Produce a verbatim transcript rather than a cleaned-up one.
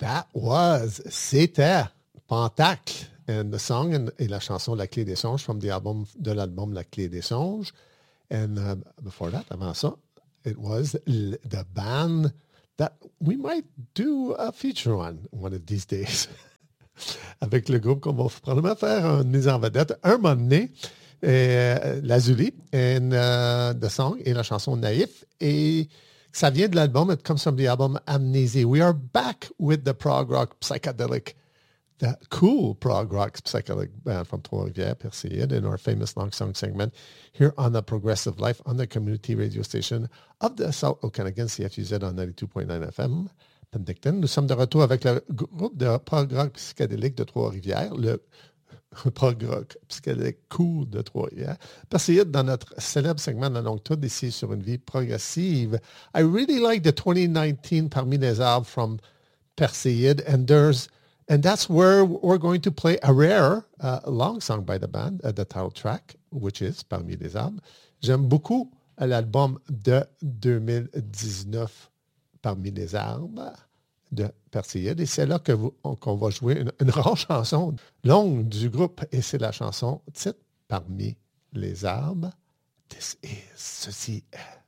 That was, c'était Pentacle. And the song and, et la chanson La Clé des Songes from the album, de l'album La Clé des Songes. And uh, before that, avant ça, it was l- the band that we might do a feature on one of these days. Avec le groupe qu'on va probablement faire une mise en vedette un moment donné. Euh, Lazuli, and uh, the song et la chanson Naïf. Et ça vient de l'album, it comes from the album Amnésie. We are back with the prog rock psychedelic, the cool prog rock psychedelic band from Trois-Rivières, Perséide, in our famous long song segment here on the Progressive Life on the community radio station of the South Okanagan, C F U Z on ninety-two point nine F M. Penticton. Nous sommes de retour avec le groupe de prog rock psychédélique de Trois-Rivières, le prog rock psychédélique cool de Trois-Rivières. Perséide dans notre célèbre segment de la longue tour ici sur une vie progressive. I really like the twenty nineteen Parmi les arbres from Perséide, and there's and that's where we're going to play a rare uh, long song by the band, uh, the title track, which is Parmi les arbres. J'aime beaucoup l'album de deux mille dix-neuf Parmi les arbres de Perséide. Et c'est là que vous, on, qu'on va jouer une, une rare chanson longue du groupe. Et c'est la chanson titre Parmi les arbres. This is, ceci est.